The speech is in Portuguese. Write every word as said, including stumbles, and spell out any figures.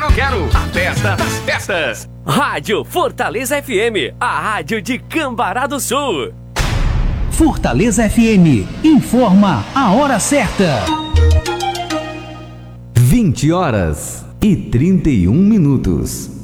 Quero Quero, a festa das festas. Rádio Fortaleza F M, a rádio de Cambará do Sul. Fortaleza F M, informa a hora certa. vinte horas e trinta e um minutos.